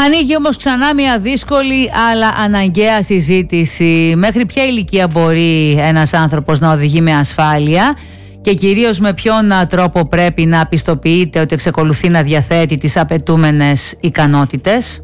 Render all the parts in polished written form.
Ανοίγει όμως ξανά μια δύσκολη αλλά αναγκαία συζήτηση. Μέχρι ποια ηλικία μπορεί ένας άνθρωπος να οδηγεί με ασφάλεια και κυρίως με ποιον τρόπο πρέπει να πιστοποιείται ότι εξακολουθεί να διαθέτει τις απαιτούμενες ικανότητες?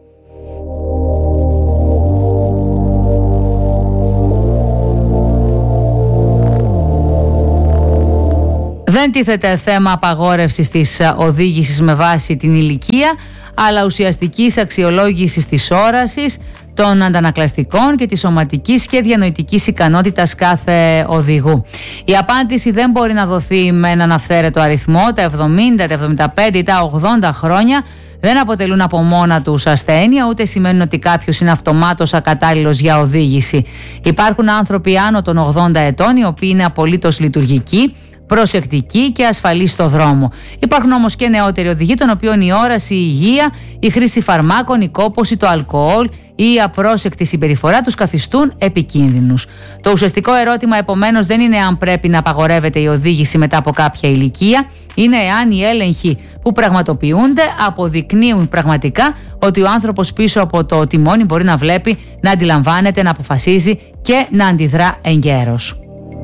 Δεν τίθεται θέμα απαγόρευσης της οδήγησης με βάση την ηλικία, αλλά ουσιαστικής αξιολόγησης της όρασης, των αντανακλαστικών και της σωματικής και διανοητικής ικανότητας κάθε οδηγού. Η απάντηση δεν μπορεί να δοθεί με έναν αυθαίρετο αριθμό. Τα 70, τα 75 ή τα 80 χρόνια δεν αποτελούν από μόνα τους ασθένεια, ούτε σημαίνουν ότι κάποιος είναι αυτομάτως ακατάλληλος για οδήγηση. Υπάρχουν άνθρωποι άνω των 80 ετών, οι οποίοι είναι απολύτως λειτουργικοί, προσεκτική και ασφαλή στο δρόμο. Υπάρχουν όμως και νεότεροι οδηγοί, των οποίων η όραση, η υγεία, η χρήση φαρμάκων, η κόπωση, το αλκοόλ ή η απρόσεκτη συμπεριφορά τους καθιστούν επικίνδυνους. Το ουσιαστικό ερώτημα επομένως δεν είναι αν πρέπει να απαγορεύεται η οδήγηση μετά από κάποια ηλικία, είναι εάν οι έλεγχοι που πραγματοποιούνται αποδεικνύουν πραγματικά ότι ο άνθρωπος πίσω από το τιμόνι μπορεί να βλέπει, να αντιλαμβάνεται, να αποφασίζει και να αντιδρά εγκαίρως.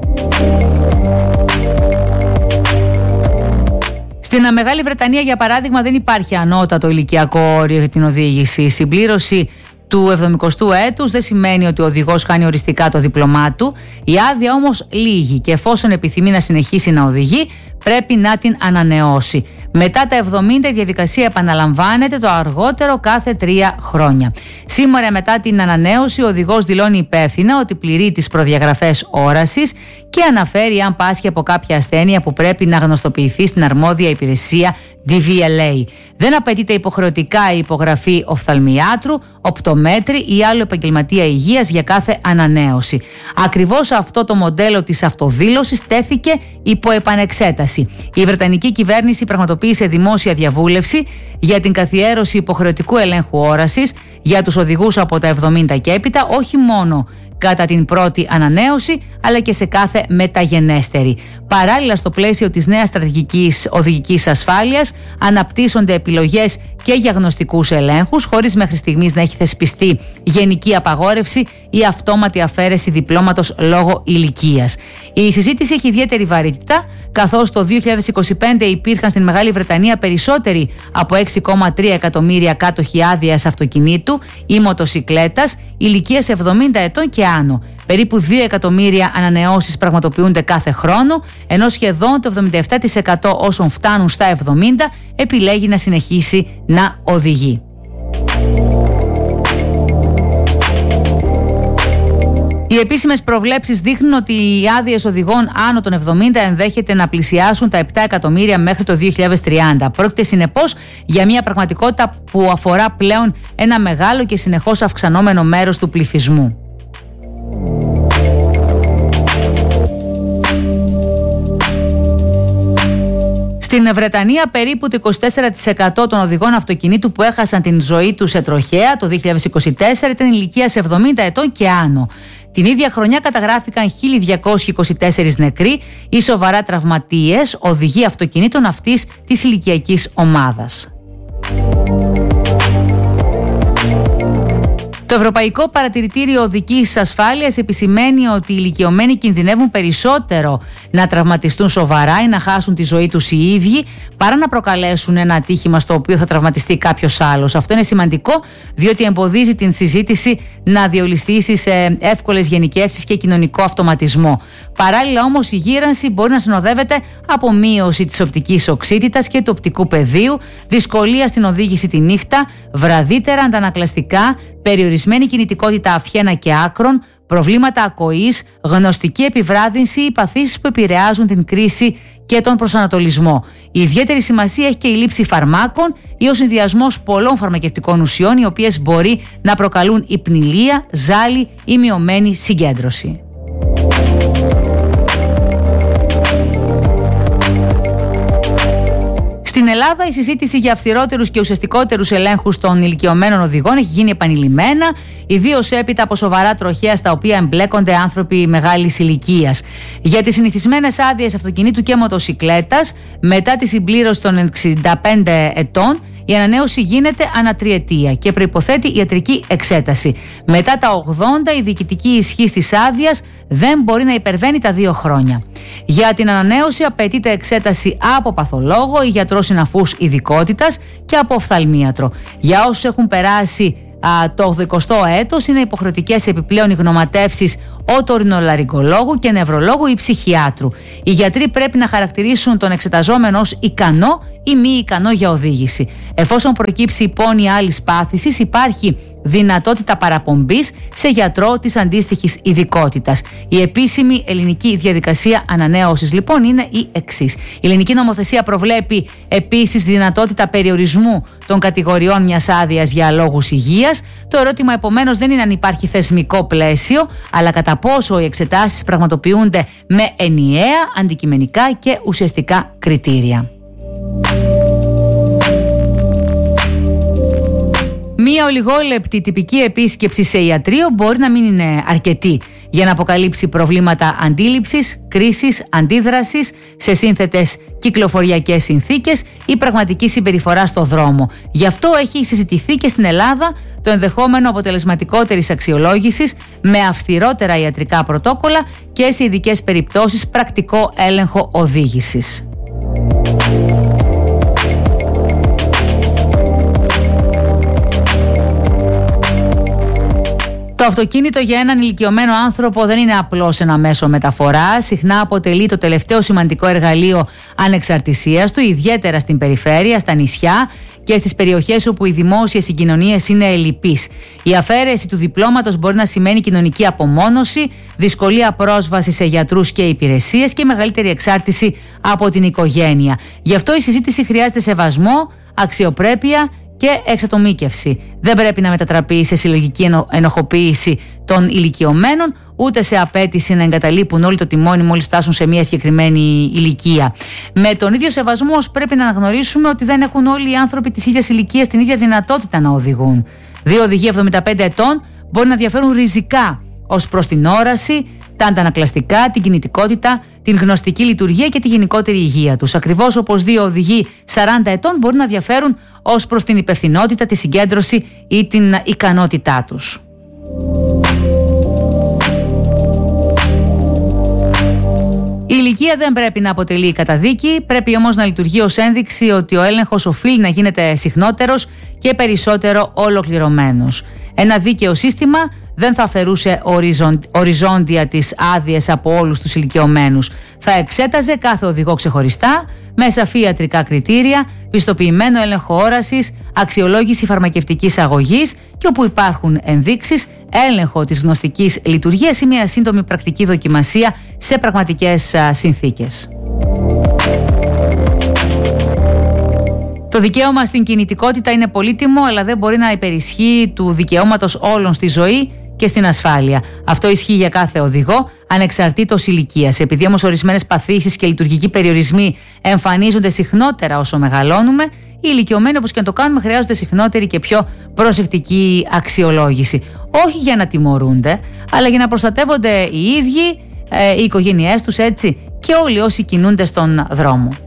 Στην Μεγάλη Βρετανία, για παράδειγμα, δεν υπάρχει ανώτατο ηλικιακό όριο για την οδήγηση. Η συμπλήρωση του 70ου έτους δεν σημαίνει ότι ο οδηγός χάνει οριστικά το δίπλωμά του. Η άδεια όμως λύγει και εφόσον επιθυμεί να συνεχίσει να οδηγεί, πρέπει να την ανανεώσει. Μετά τα 70 η διαδικασία επαναλαμβάνεται το αργότερο κάθε 3 χρόνια. Σήμερα, μετά την ανανέωση, ο οδηγός δηλώνει υπεύθυνα ότι πληρεί τις προδιαγραφές όρασης και αναφέρει αν πάσχει από κάποια ασθένεια που πρέπει να γνωστοποιηθεί στην αρμόδια υπηρεσία DVLA. Δεν απαιτείται υποχρεωτικά η υπογραφή οφθαλμιάτρου, οπτομέτρη ή άλλο επαγγελματία υγείας για κάθε ανανέωση. Ακριβώς αυτό το μοντέλο της αυτοδήλωσης τέθηκε υπό επανεξέταση. Η Βρετανική κυβέρνηση πραγματοποίησε δημόσια διαβούλευση για την καθιέρωση υποχρεωτικού ελέγχου όρασης για τους οδηγούς από τα 70 και έπειτα, όχι μόνο κατά την πρώτη ανανέωση, αλλά και σε κάθε μεταγενέστερη. Παράλληλα, στο πλαίσιο της νέας στρατηγικής οδηγικής ασφάλειας, αναπτύσσονται επιλογές και για γνωστικούς ελέγχους, χωρίς μέχρι στιγμής να έχει θεσπιστεί γενική απαγόρευση ή αυτόματη αφαίρεση διπλώματος λόγω ηλικίας. Η συζήτηση έχει ιδιαίτερη βαρύτητα, καθώς το 2025 υπήρχαν στην Μεγάλη Βρετανία περισσότεροι από 6,3 εκατομμύρια κάτοχοι άδειας αυτοκινήτου ή μοτοσικλέτας ηλικίας 70 ετών και άνω. Περίπου 2 εκατομμύρια ανανεώσεις πραγματοποιούνται κάθε χρόνο, ενώ σχεδόν το 77% όσων φτάνουν στα 70 επιλέγει να συνεχίσει να οδηγεί. Οι επίσημες προβλέψεις δείχνουν ότι οι άδειες οδηγών άνω των 70 ενδέχεται να πλησιάσουν τα 7 εκατομμύρια μέχρι το 2030. Πρόκειται συνεπώς για μια πραγματικότητα που αφορά πλέον ένα μεγάλο και συνεχώς αυξανόμενο μέρος του πληθυσμού. Στην Βρετανία, περίπου το 24% των οδηγών αυτοκινήτου που έχασαν την ζωή τους σε τροχαία το 2024 ήταν ηλικίας 70 ετών και άνω. Την ίδια χρονιά καταγράφηκαν 1.224 νεκροί ή σοβαρά τραυματίες οδηγοί αυτοκινήτων αυτής της ηλικιακής ομάδας. Το Ευρωπαϊκό Παρατηρητήριο Οδικής Ασφάλειας επισημαίνει ότι οι ηλικιωμένοι κινδυνεύουν περισσότερο να τραυματιστούν σοβαρά ή να χάσουν τη ζωή τους οι ίδιοι παρά να προκαλέσουν ένα ατύχημα στο οποίο θα τραυματιστεί κάποιος άλλος. Αυτό είναι σημαντικό, διότι εμποδίζει την συζήτηση να διολυστήσει σε εύκολες γενικεύσεις και κοινωνικό αυτοματισμό. Παράλληλα όμως, η γύρανση μπορεί να συνοδεύεται από μείωση της οπτικής οξύτητας και του οπτικού πεδίου, δυσκολία στην οδήγηση τη νύχτα, βραδύτερα αντανακλαστικά, περιορισμένη κινητικότητα αυχένα και άκρων, προβλήματα ακοής, γνωστική επιβράδυνση ή παθήσεις που επηρεάζουν την κρίση και τον προσανατολισμό. Η ιδιαίτερη σημασία έχει και η λήψη φαρμάκων ή ο συνδυασμός πολλών φαρμακευτικών ουσιών, οι οποίες μπορεί να προκαλούν υπνηλία, ζάλι ή μειωμένη συγκέντρωση. Στην Ελλάδα, η συζήτηση για αυστηρότερους και ουσιαστικότερους ελέγχους των ηλικιωμένων οδηγών έχει γίνει επανειλημμένα, ιδίως έπειτα από σοβαρά τροχαία στα οποία εμπλέκονται άνθρωποι μεγάλης ηλικίας. Για τις συνηθισμένες άδειες αυτοκινήτου και μοτοσικλέτας, μετά τη συμπλήρωση των 65 ετών, Η ανανέωση γίνεται ανά τριετία και προϋποθέτει ιατρική εξέταση. Μετά τα 80, η διοικητική ισχύς της άδειας δεν μπορεί να υπερβαίνει τα 2 χρόνια. Για την ανανέωση απαιτείται εξέταση από παθολόγο ή γιατρό συναφούς ειδικότητας και από οφθαλμίατρο. Για όσους έχουν περάσει το 80ο έτος, είναι υποχρεωτικές επιπλέον οι γνωματεύσεις οτορινολαρυγκολόγου και νευρολόγου ή ψυχιάτρου. Οι γιατροί πρέπει να χαρακτηρίσουν τον εξεταζόμενο ως ικανό ή μη ικανό για οδήγηση. Εφόσον προκύψει υπόνοια άλλης πάθησης, υπάρχει δυνατότητα παραπομπής σε γιατρό της αντίστοιχης ειδικότητας. Η επίσημη ελληνική διαδικασία ανανέωσης λοιπόν είναι η εξής. Η ελληνική νομοθεσία προβλέπει επίσης δυνατότητα περιορισμού των κατηγοριών μιας άδειας για λόγους υγείας. Το ερώτημα επομένως δεν είναι αν υπάρχει θεσμικό πλαίσιο, αλλά κατά πόσο οι εξετάσεις πραγματοποιούνται με ενιαία, αντικειμενικά και ουσιαστικά κριτήρια. Μία ολιγόλεπτη τυπική επίσκεψη σε ιατρείο μπορεί να μην είναι αρκετή για να αποκαλύψει προβλήματα αντίληψης, κρίσης, αντίδρασης σε σύνθετες κυκλοφοριακές συνθήκες ή πραγματική συμπεριφορά στο δρόμο. Γι' αυτό έχει συζητηθεί και στην Ελλάδα το ενδεχόμενο αποτελεσματικότερης αξιολόγησης με αυστηρότερα ιατρικά πρωτόκολλα και σε ειδικές περιπτώσεις πρακτικό έλεγχο οδήγησης. Το αυτοκίνητο για έναν ηλικιωμένο άνθρωπο δεν είναι απλώς ένα μέσο μεταφοράς. Συχνά αποτελεί το τελευταίο σημαντικό εργαλείο ανεξαρτησίας του, ιδιαίτερα στην περιφέρεια, στα νησιά και στις περιοχές όπου οι δημόσιες συγκοινωνίες είναι ελλειπείς. Η αφαίρεση του διπλώματος μπορεί να σημαίνει κοινωνική απομόνωση, δυσκολία πρόσβασης σε γιατρούς και υπηρεσίες και μεγαλύτερη εξάρτηση από την οικογένεια. Γι' αυτό η συζήτηση χρειάζεται σεβασμό, αξιοπρέπεια και εξατομίκευση. Δεν πρέπει να μετατραπεί σε συλλογική ενοχοποίηση των ηλικιωμένων, ούτε σε απέτηση να εγκαταλείπουν όλοι το τιμόνι μόλις φτάσουν σε μια συγκεκριμένη ηλικία. Με τον ίδιο σεβασμό πρέπει να αναγνωρίσουμε ότι δεν έχουν όλοι οι άνθρωποι της ίδιας ηλικίας την ίδια δυνατότητα να οδηγούν. 2 οδηγοί 75 ετών μπορεί να διαφέρουν ριζικά ως προς την όραση, τα αντανακλαστικά, την κινητικότητα, την γνωστική λειτουργία και τη γενικότερη υγεία τους. Ακριβώς όπως 2 οδηγοί 40 ετών μπορεί να διαφέρουν ως προς την υπευθυνότητα, τη συγκέντρωση ή την ικανότητά τους. Η ηλικία δεν πρέπει να αποτελεί καταδίκη, πρέπει όμως να λειτουργεί ως ένδειξη ότι ο έλεγχος οφείλει να γίνεται συχνότερος και περισσότερο ολοκληρωμένος. Ένα δίκαιο σύστημα δεν θα αφαιρούσε οριζόντια τις άδειες από όλους τους ηλικιωμένους. Θα εξέταζε κάθε οδηγό ξεχωριστά, με σαφή ιατρικά κριτήρια, πιστοποιημένο έλεγχο όρασης, αξιολόγηση φαρμακευτικής αγωγής και όπου υπάρχουν ενδείξεις, έλεγχο της γνωστικής λειτουργίας ή μια σύντομη πρακτική δοκιμασία σε πραγματικές συνθήκες. Το δικαίωμα στην κινητικότητα είναι πολύτιμο, αλλά δεν μπορεί να υπερισχύει του δικαιώματος όλων στη ζωή και στην ασφάλεια. Αυτό ισχύει για κάθε οδηγό, ανεξαρτήτως ηλικίας. Επειδή όμως ορισμένες παθήσεις και λειτουργικοί περιορισμοί εμφανίζονται συχνότερα όσο μεγαλώνουμε, οι ηλικιωμένοι, όπως και να το κάνουμε, χρειάζονται συχνότερη και πιο προσεκτική αξιολόγηση. Όχι για να τιμωρούνται, αλλά για να προστατεύονται οι ίδιοι, οι οικογένειές τους, έτσι, και όλοι όσοι κινούνται στον δρόμο.